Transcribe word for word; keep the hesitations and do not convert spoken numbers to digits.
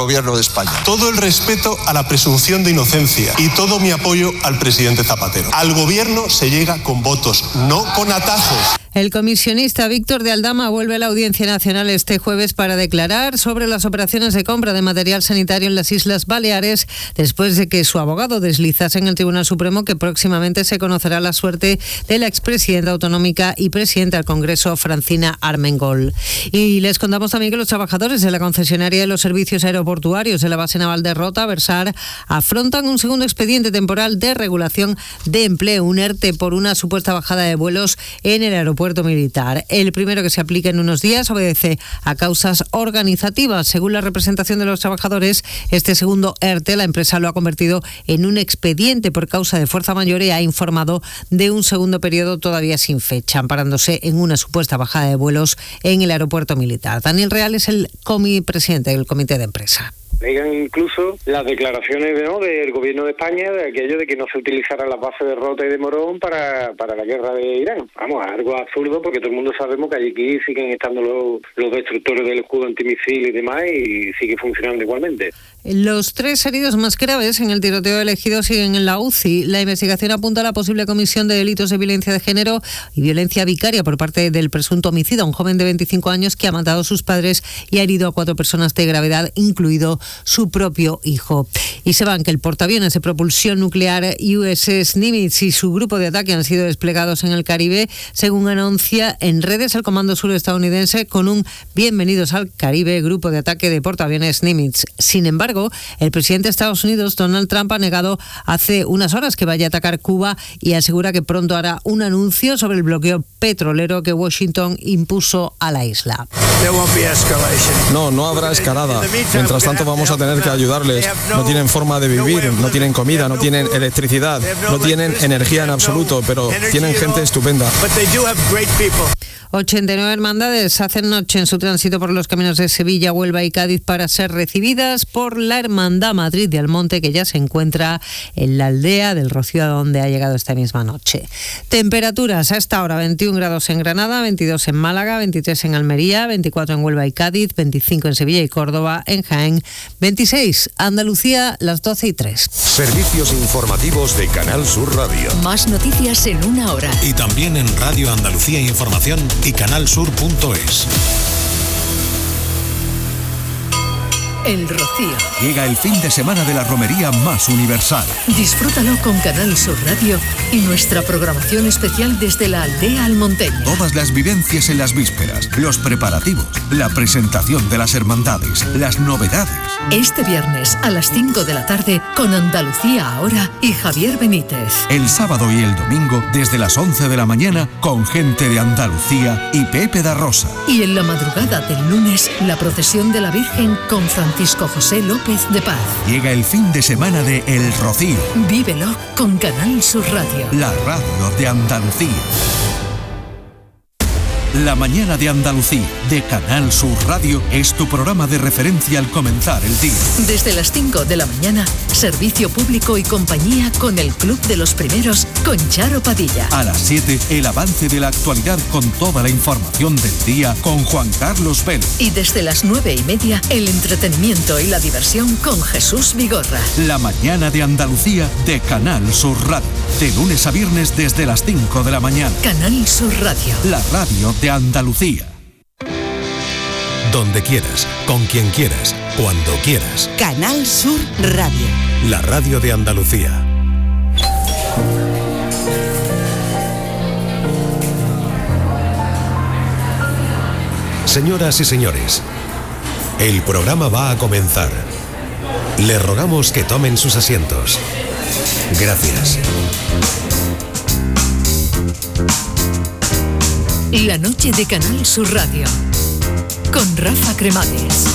Gobierno de España. Todo el respeto a la presunción de inocencia y todo mi apoyo al presidente Zapatero. Al Gobierno se llega con votos, no con atajos. El comisionista Víctor de Aldama vuelve a la Audiencia Nacional este jueves para declarar sobre las operaciones de compra de material sanitario en las Islas Baleares, después de que su abogado deslizase en el Tribunal Supremo que próximamente se conocerá la suerte de la expresidenta autonómica y presidenta del Congreso, Francina Armengol. Y les contamos también que los trabajadores de la concesionaria de los servicios aeroportuarios de la base naval de Rota, Versar, afrontan un segundo expediente temporal de regulación de empleo, un ERTE, por una supuesta bajada de vuelos en el aeropuerto militar. El primero, que se aplica en unos días, obedece a causas organizativas. Según la representación de los trabajadores, este segundo ERTE la empresa lo ha convertido en un expediente por causa de fuerza mayor y ha informado de un segundo periodo todavía sin fecha, amparándose en una supuesta bajada de vuelos en el aeropuerto militar. Daniel Real es el comi presidente del comité de empresa. Legan incluso las declaraciones ¿no? del gobierno de España de aquello de que no se utilizara la base de Rota y de Morón para, para la guerra de Irán. Vamos, algo absurdo porque todo el mundo sabemos que allí siguen estando los, los destructores del escudo antimisil y demás y sigue funcionando igualmente. Los tres heridos más graves en el tiroteo elegido siguen en la U C I. La investigación apunta a la posible comisión de delitos de violencia de género y violencia vicaria por parte del presunto homicida, un joven de veinticinco años que ha matado a sus padres y ha herido a cuatro personas de gravedad, incluido su propio hijo. Y se van que el portaaviones de propulsión nuclear U S S Nimitz y su grupo de ataque han sido desplegados en el Caribe, según anuncia en redes el Comando Sur estadounidense, con un Bienvenidos al Caribe grupo de ataque de portaaviones Nimitz. Sin embargo, el presidente de Estados Unidos, Donald Trump, ha negado hace unas horas que vaya a atacar Cuba y asegura que pronto hará un anuncio sobre el bloqueo petrolero que Washington impuso a la isla. No, no habrá escalada. Mientras tanto vamos a tener que ayudarles. No tienen forma de vivir, no tienen comida, no tienen electricidad, no tienen energía en absoluto, pero tienen gente estupenda. ochenta y nueve hermandades hacen noche en su tránsito por los caminos de Sevilla, Huelva y Cádiz para ser recibidas por la Hermandad Madrid de Almonte, que ya se encuentra en la aldea del Rocío, a donde ha llegado esta misma noche. Temperaturas a esta hora: veintiún grados en Granada, veintidós en Málaga, veintitrés en Almería, veinticuatro en Huelva y Cádiz, veinticinco en Sevilla y Córdoba, en Jaén, veintiséis. Andalucía, las doce y tres. Servicios informativos de Canal Sur Radio. Más noticias en una hora. Y también en Radio Andalucía Información y canalsur punto es. El Rocío. Llega el fin de semana de la romería más universal. Disfrútalo con Canal Sur Radio y nuestra programación especial desde la aldea almonteña. Todas las vivencias en las vísperas, los preparativos, la presentación de las hermandades, las novedades. Este viernes a las cinco de la tarde con Andalucía Ahora y Javier Benítez. El sábado y el domingo desde las once de la mañana con gente de Andalucía y Pepe da Rosa. Y en la madrugada del lunes, la procesión de la Virgen con Francisco Francisco José López de Paz. Llega el fin de semana de El Rocío. Vívelo con Canal Sur Radio. La radio de Andalucía. La mañana de Andalucía, de Canal Sur Radio, es tu programa de referencia al comenzar el día. Desde las cinco de la mañana, servicio público y compañía con el Club de los Primeros, con Charo Padilla. A las siete, el avance de la actualidad con toda la información del día, con Juan Carlos Vélez. Y desde las nueve y media, el entretenimiento y la diversión con Jesús Vigorra. La mañana de Andalucía, de Canal Sur Radio. De lunes a viernes desde las cinco de la mañana. Canal Sur Radio. La radio de Andalucía. Donde quieras, con quien quieras, cuando quieras. Canal Sur Radio. La radio de Andalucía. Señoras y señores, el programa va a comenzar. Les rogamos que tomen sus asientos. Gracias. La noche de Canal Sur Radio con Rafa Cremades.